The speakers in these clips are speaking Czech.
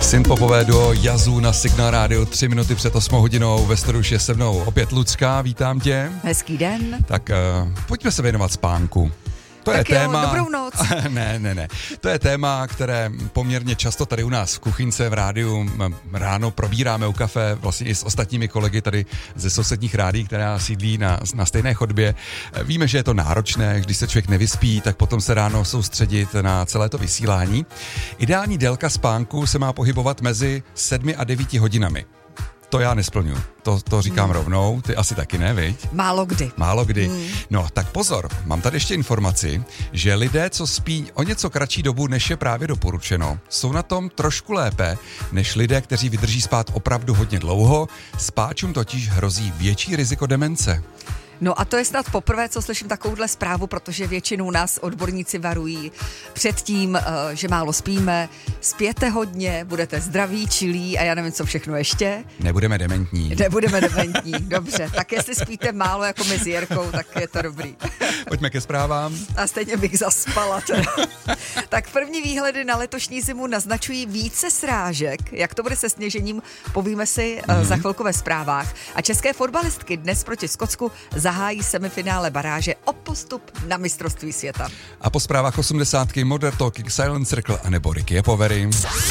Synthpopové duo Yazoo na Signál Radio 3 minuty před 8 hodinou. Ve studiu je se mnou opět Lucka, vítám tě. Hezký den. Tak pojďme se věnovat spánku. To tak je jo, téma. Dobrou noc. Ne. To je téma, které poměrně často tady u nás v kuchyňce v rádiu ráno probíráme u kafe, vlastně i s ostatními kolegy tady ze sousedních rádií, která sídlí na stejné chodbě. Víme, že je to náročné, když se člověk nevyspí, tak potom se ráno soustředit na celé to vysílání. Ideální délka spánku se má pohybovat mezi 7 a 9 hodinami. To já nesplňuji. To říkám rovnou, ty asi taky ne, viď? Málo kdy. No, tak pozor, mám tady ještě informaci, že lidé, co spí o něco kratší dobu, než je právě doporučeno, jsou na tom trošku lépe, než lidé, kteří vydrží spát opravdu hodně dlouho. Spáčům totiž hrozí větší riziko demence. No a to je snad poprvé, co slyším takovouhle zprávu, protože většinou nás odborníci varují před tím, že málo spíme, spěte hodně, budete zdraví, čilí a já nevím, co všechno ještě. Nebudeme dementní, dobře. Tak jestli spíte málo jako my s Jirkou, tak je to dobrý. Pojďme ke zprávám. A stejně bych zaspala teda. Tak první výhledy na letošní zimu naznačují více srážek. Jak to bude se sněžením, povíme si za chvilku ve zprávách. A české fotbalistky dnes proti Skotsku zahájí semifinále baráže o postup na mistrovství světa. A po zprávách 80. Modern Talking, Silent Circle a nebo Ricky Povery.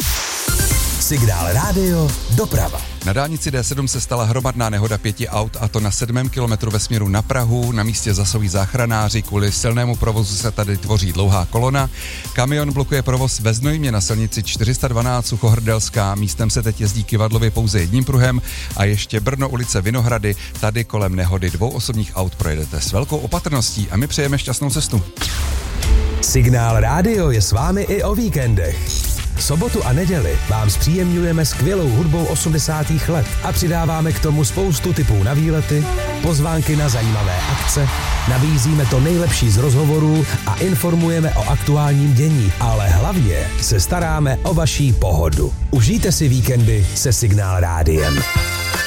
Signál Radio doprava. Na dálnici D7 se stala hromadná nehoda 5 aut, a to na 7. kilometru ve směru na Prahu. Na místě zasahují záchranáři, kvůli silnému provozu se tady tvoří dlouhá kolona. Kamion blokuje provoz ve Znojmě na silnici 412 Suchohrdelská. Místem se teď jezdí Kyvadlově pouze jedním pruhem a ještě Brno ulice Vinohrady. Tady kolem nehody 2 osobních aut projedete s velkou opatrností a my přejeme šťastnou cestu. Signál Radio je s vámi i o víkendech. V sobotu a neděli vám zpříjemňujeme skvělou hudbou 80. let a přidáváme k tomu spoustu tipů na výlety, pozvánky na zajímavé akce, nabízíme to nejlepší z rozhovorů a informujeme o aktuálním dění, ale hlavně se staráme o vaší pohodu. Užijte si víkendy se Signál Rádiem.